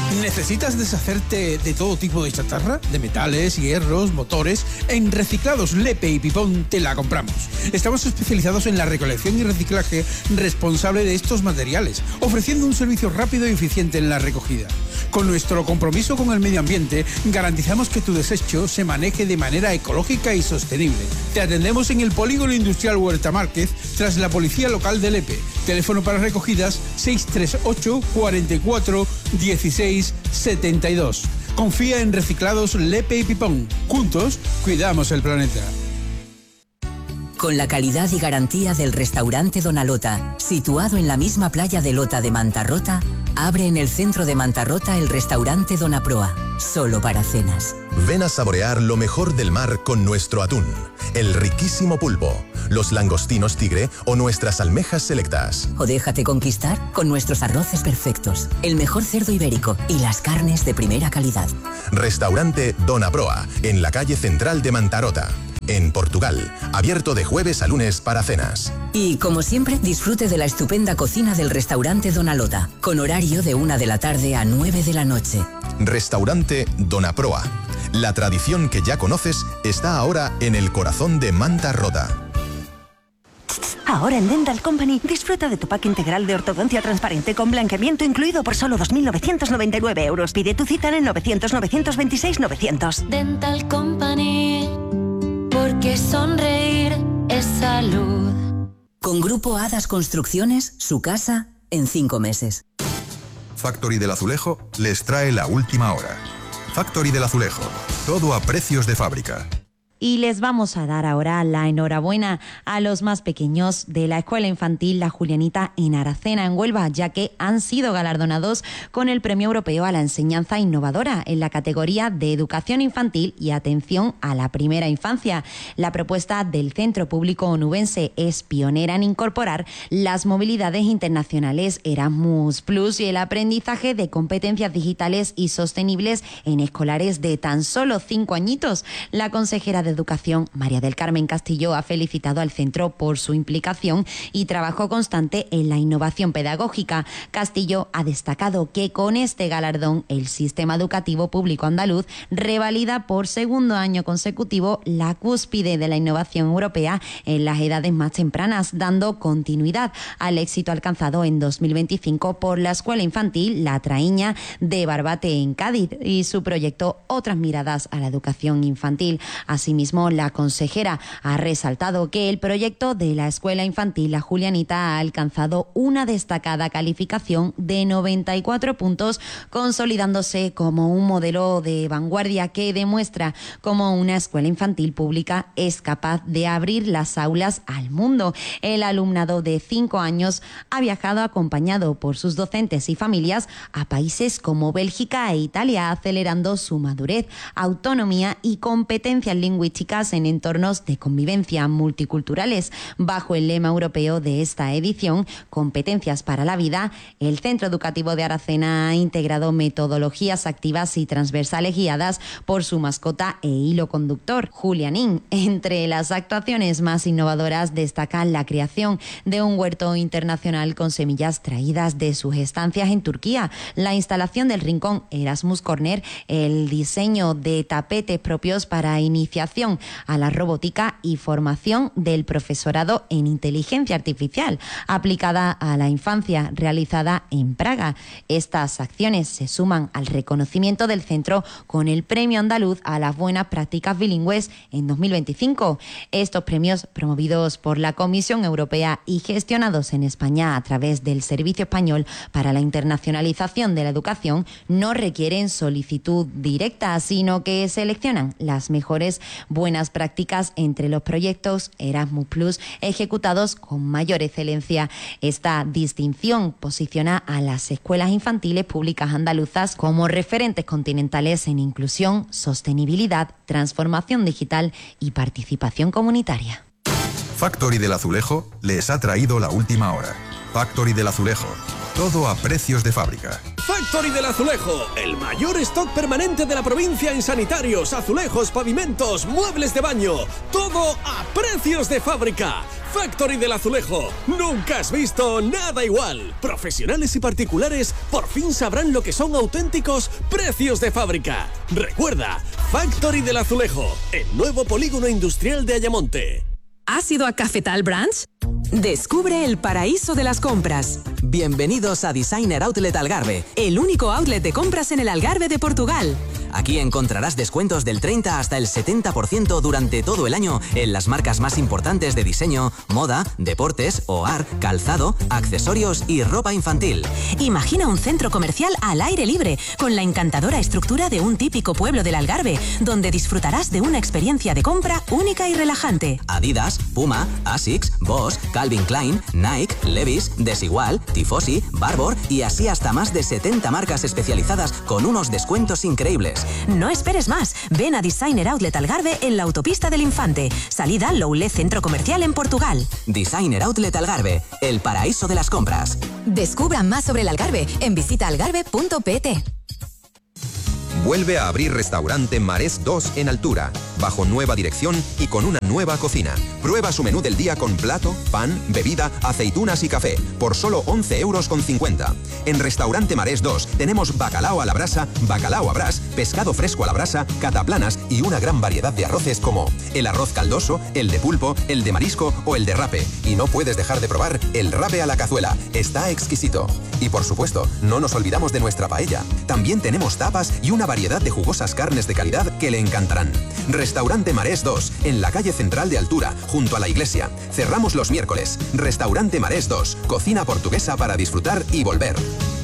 ¿Necesitas deshacerte de todo tipo de chatarra? De metales, hierros, motores. En Reciclados Lepe y Pipón te la compramos. Estamos especializados en la recolección y reciclaje responsable de estos materiales, ofreciendo un servicio rápido y eficiente en la recogida. Con nuestro compromiso con el medio ambiente, garantizamos que tu desecho se maneje de manera ecológica y sostenible. Te atendemos en el Polígono Industrial Huerta Márquez, tras la Policía Local de Lepe. Teléfono para recogidas 638 44 16 72. Confía en Reciclados Lepe y Pipón. Juntos, cuidamos el planeta. Con la calidad y garantía del restaurante Dona Lota, situado en la misma playa de Lota de Mantarrota, abre en el centro de Mantarrota el restaurante Dona Proa, solo para cenas. Ven a saborear lo mejor del mar con nuestro atún, el riquísimo pulpo, los langostinos tigre o nuestras almejas selectas. O déjate conquistar con nuestros arroces perfectos, el mejor cerdo ibérico y las carnes de primera calidad. Restaurante Dona Proa, en la calle central de Mantarrota, en Portugal, abierto de jueves a lunes para cenas. Y como siempre, disfrute de la estupenda cocina del restaurante Dona Lota, con horario de 1 de la tarde a 9 de la noche. Restaurante Dona Proa. La tradición que ya conoces está ahora en el corazón de Mantarrota. Ahora en Dental Company disfruta de tu pack integral de ortodoncia transparente con blanqueamiento incluido por solo 2.999 euros. Pide tu cita en el 900-926-900. Dental Company, porque sonreír es salud. Con Grupo Hadas Construcciones, su casa en 5 meses. Factory del Azulejo les trae la última hora. Factory del Azulejo, todo a precios de fábrica. Y les vamos a dar ahora la enhorabuena a los más pequeños de la Escuela Infantil La Julianita en Aracena, en Huelva, ya que han sido galardonados con el Premio Europeo a la Enseñanza Innovadora en la categoría de Educación Infantil y Atención a la Primera Infancia. La propuesta del Centro Público Onubense es pionera en incorporar las movilidades internacionales Erasmus Plus y el aprendizaje de competencias digitales y sostenibles en escolares de tan solo 5 añitos. La consejera de Educación, María del Carmen Castillo, ha felicitado al centro por su implicación y trabajo constante en la innovación pedagógica. Castillo ha destacado que con este galardón el sistema educativo público andaluz revalida por segundo año consecutivo la cúspide de la innovación europea en las edades más tempranas, dando continuidad al éxito alcanzado en 2025 por la Escuela Infantil La Traíña de Barbate en Cádiz y su proyecto Otras Miradas a la Educación Infantil. Asimismo, la consejera ha resaltado que el proyecto de la Escuela Infantil La Julianita ha alcanzado una destacada calificación de 94 puntos, consolidándose como un modelo de vanguardia que demuestra cómo una escuela infantil pública es capaz de abrir las aulas al mundo. El alumnado de 5 años ha viajado acompañado por sus docentes y familias a países como Bélgica e Italia, acelerando su madurez, autonomía y competencias lingüísticas en entornos de convivencia multiculturales. Bajo el lema europeo de esta edición, Competencias para la Vida, el Centro Educativo de Aracena ha integrado metodologías activas y transversales guiadas por su mascota e hilo conductor, Julianín. Entre las actuaciones más innovadoras destacan la creación de un huerto internacional con semillas traídas de sus estancias en Turquía, la instalación del rincón Erasmus Corner, el diseño de tapetes propios para iniciación a la robótica y formación del profesorado en inteligencia artificial aplicada a la infancia, realizada en Praga. Estas acciones se suman al reconocimiento del centro con el Premio Andaluz a las Buenas Prácticas Bilingües en 2025. Estos premios, promovidos por la Comisión Europea y gestionados en España a través del Servicio Español para la Internacionalización de la Educación, no requieren solicitud directa, sino que seleccionan las mejores buenas prácticas entre los proyectos Erasmus Plus ejecutados con mayor excelencia. Esta distinción posiciona a las escuelas infantiles públicas andaluzas como referentes continentales en inclusión, sostenibilidad, transformación digital y participación comunitaria. Factory del Azulejo les ha traído la última hora. Factory del Azulejo, todo a precios de fábrica. Factory del Azulejo, el mayor stock permanente de la provincia en sanitarios, azulejos, pavimentos, muebles de baño, todo a precios de fábrica. Factory del Azulejo. Nunca has visto nada igual. Profesionales y particulares por fin sabrán lo que son auténticos precios de fábrica. Recuerda, Factory del Azulejo, el nuevo polígono industrial de Ayamonte. ¿Has ido a Cafetal Branch? Descubre el paraíso de las compras. Bienvenidos a Designer Outlet Algarve, el único outlet de compras en el Algarve de Portugal. Aquí encontrarás descuentos del 30 hasta el 70% durante todo el año en las marcas más importantes de diseño, moda, deportes, hogar, calzado, accesorios y ropa infantil. Imagina un centro comercial al aire libre, con la encantadora estructura de un típico pueblo del Algarve, donde disfrutarás de una experiencia de compra única y relajante. Adidas, Puma, Asics, Boss, Calvin Klein, Nike, Levi's, Desigual, Tifosi, Barbour y así hasta más de 70 marcas especializadas con unos descuentos increíbles. No esperes más. Ven a Designer Outlet Algarve en la autopista del Infante. Salida Loulé Centro Comercial en Portugal. Designer Outlet Algarve, el paraíso de las compras. Descubran más sobre el Algarve en visitaalgarve.pt. Vuelve a abrir restaurante Marés 2 en Altura, bajo nueva dirección y con una nueva cocina. Prueba su menú del día con plato, pan, bebida, aceitunas y café, por solo 11,50 €. En restaurante Marés 2 tenemos bacalao a la brasa, bacalao a brás, pescado fresco a la brasa, cataplanas y una gran variedad de arroces como el arroz caldoso, el de pulpo, el de marisco o el de rape. Y no puedes dejar de probar el rape a la cazuela. Está exquisito. Y por supuesto, no nos olvidamos de nuestra paella. También tenemos tapas y una variedad de jugosas carnes de calidad que le encantarán. Restaurante Marés 2, en la calle central de Altura, junto a la iglesia. Cerramos los miércoles. Restaurante Marés 2, cocina portuguesa para disfrutar y volver.